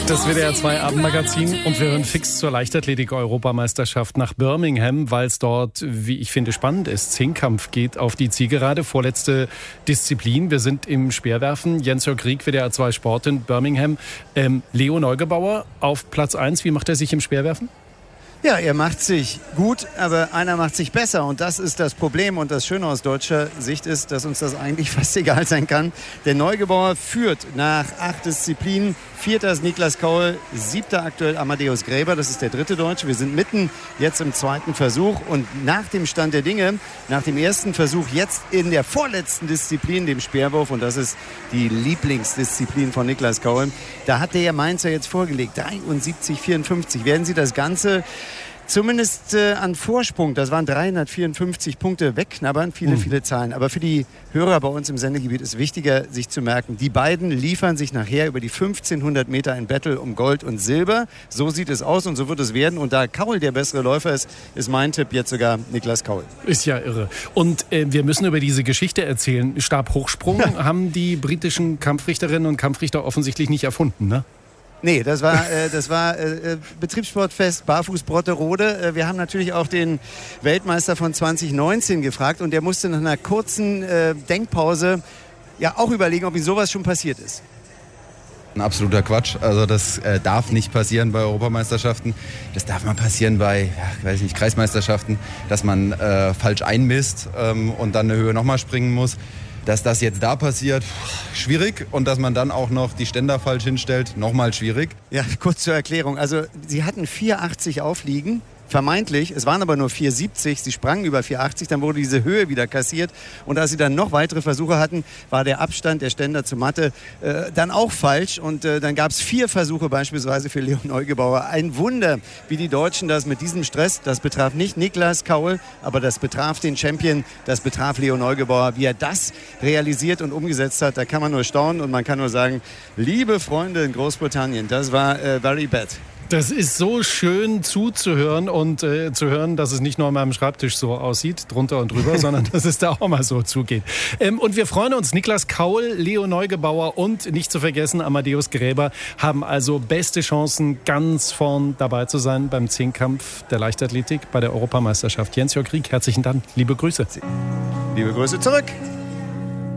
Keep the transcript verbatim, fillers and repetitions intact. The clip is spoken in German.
Das W D R zwei Abendmagazin und wir hören fix zur Leichtathletik-Europameisterschaft nach Birmingham, weil es dort, wie ich finde, spannend ist. Zehnkampf geht auf die Zielgerade, vorletzte Disziplin. Wir sind im Speerwerfen. Jens-Jörg Rieck, W D R zwei Sport in Birmingham. Ähm, Leo Neugebauer auf Platz eins. Wie macht er sich im Speerwerfen? Ja, er macht sich gut, aber einer macht sich besser. Und das ist das Problem. Und das Schöne aus deutscher Sicht ist, dass uns das eigentlich fast egal sein kann. Der Neugebauer führt nach acht Disziplinen. Vierter ist Niklas Kaul, siebter aktuell Amadeus Gräber. Das ist der dritte Deutsche. Wir sind mitten jetzt im zweiten Versuch. Und nach dem Stand der Dinge, nach dem ersten Versuch, jetzt in der vorletzten Disziplin, dem Speerwurf, und das ist die Lieblingsdisziplin von Niklas Kaul, da hat der Mainzer jetzt vorgelegt. dreiundsiebzig vierundfünfzig. Werden Sie das Ganze zumindest äh, an Vorsprung, das waren dreihundertvierundfünfzig Punkte, wegknabbern, viele, mhm. viele Zahlen. Aber für die Hörer bei uns im Sendegebiet ist wichtiger, sich zu merken, die beiden liefern sich nachher über die fünfzehnhundert Meter ein Battle um Gold und Silber. So sieht es aus und so wird es werden. Und da Kaul der bessere Läufer ist, ist mein Tipp jetzt sogar Niklas Kaul. Ist ja irre. Und äh, wir müssen über diese Geschichte erzählen. Stabhochsprung haben die britischen Kampfrichterinnen und Kampfrichter offensichtlich nicht erfunden, ne? Nee, das war, äh, das war äh, Betriebssportfest Barfuß Brotterode. Äh, wir haben natürlich auch den Weltmeister von zwanzig neunzehn gefragt und der musste nach einer kurzen äh, Denkpause ja auch überlegen, ob ihm sowas schon passiert ist. Ein absoluter Quatsch. Also das äh, darf nicht passieren bei Europameisterschaften. Das darf mal passieren bei, ja, ich weiß nicht, Kreismeisterschaften, dass man äh, falsch einmisst ähm, und dann eine Höhe nochmal springen muss. Dass das jetzt da passiert, schwierig. Und dass man dann auch noch die Ständer falsch hinstellt, nochmal schwierig. Ja, kurz zur Erklärung. Also sie hatten vier achtzig aufliegen. Vermeintlich, es waren aber nur vier siebzig, sie sprangen über vier achtzig, dann wurde diese Höhe wieder kassiert und als sie dann noch weitere Versuche hatten, war der Abstand der Ständer zur Matte äh, dann auch falsch und äh, dann gab es vier Versuche beispielsweise für Leo Neugebauer. Ein Wunder, wie die Deutschen das mit diesem Stress, das betraf nicht Niklas Kaul, aber das betraf den Champion, das betraf Leo Neugebauer, wie er das realisiert und umgesetzt hat, da kann man nur staunen und man kann nur sagen, liebe Freunde in Großbritannien, das war äh, very bad. Das ist so schön zuzuhören und äh, zu hören, dass es nicht nur an meinem Schreibtisch so aussieht, drunter und drüber, sondern dass es da auch mal so zugeht. Ähm, und wir freuen uns, Niklas Kaul, Leo Neugebauer und nicht zu vergessen Amadeus Gräber haben also beste Chancen, ganz vorn dabei zu sein beim Zehnkampf der Leichtathletik bei der Europameisterschaft. Jens-Jörg Rieck, herzlichen Dank, liebe Grüße. Liebe Grüße zurück.